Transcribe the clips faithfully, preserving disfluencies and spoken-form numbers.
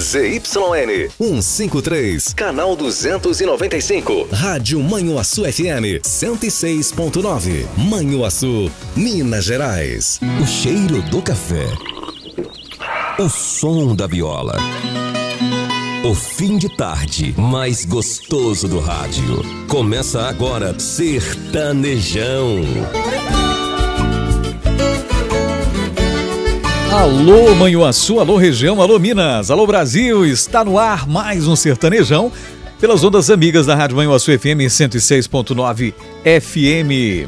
Z Y N cento e cinquenta e três, canal duzentos e noventa e cinco. Rádio Manhuaçu F M cento e seis ponto nove. Manhuaçu, Minas Gerais. O cheiro do café. O som da viola. O fim de tarde mais gostoso do rádio. Começa agora Sertanejão. Alô Manhuaçu, alô região, alô Minas, alô Brasil. Está no ar mais um Sertanejão pelas ondas amigas da Rádio Manhuaçu F M cento e seis ponto nove F M.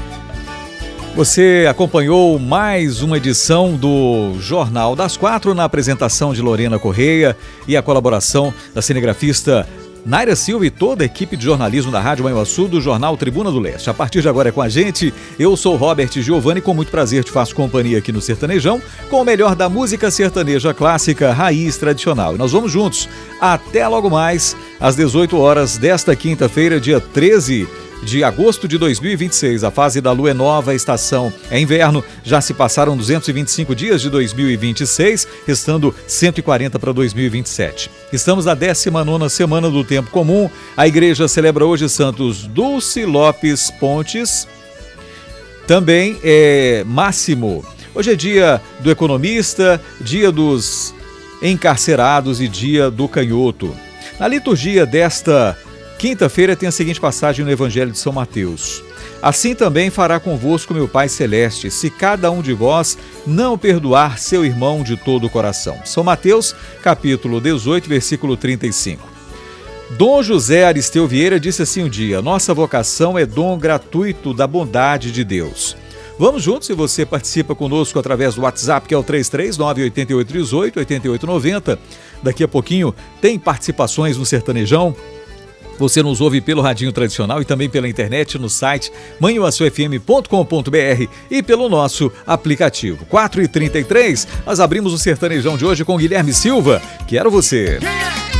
Você acompanhou mais uma edição do Jornal das Quatro na apresentação de Lorena Correia e a colaboração da cinegrafista Naira Silva e toda a equipe de jornalismo da Rádio Manhuaçu do Jornal Tribuna do Leste. A partir de agora é com a gente, eu sou Robert Giovanni e com muito prazer te faço companhia aqui no Sertanejão com o melhor da música sertaneja clássica, raiz, tradicional. E nós vamos juntos até logo mais às dezoito horas desta quinta-feira, dia treze de agosto de dois mil e vinte e seis. A fase da lua é nova, a estação é inverno. Já se passaram duzentos e vinte e cinco dias de dois mil e vinte e seis, restando cento e quarenta para dois mil e vinte e sete. Estamos na décima nona semana do tempo comum. A igreja celebra hoje santos Dulce Lopes Pontes. Também é Máximo. Hoje é dia do economista, dia dos encarcerados e dia do canhoto. Na liturgia desta quinta-feira tem a seguinte passagem no Evangelho de São Mateus. Assim também fará convosco meu Pai Celeste, se cada um de vós não perdoar seu irmão de todo o coração. São Mateus, capítulo dezoito, versículo trinta e cinco. Dom José Aristeu Vieira disse assim um dia: nossa vocação é dom gratuito da bondade de Deus. Vamos juntos, e você participa conosco através do WhatsApp, que é o três três nove oito oito um oito oito oito nove zero. Daqui a pouquinho tem participações no Sertanejão. Você nos ouve pelo radinho tradicional e também pela internet no site manhuaçu f m ponto com ponto b r e pelo nosso aplicativo. quatro e trinta e três, nós abrimos o Sertanejão de hoje com Guilherme Silva. Quero você.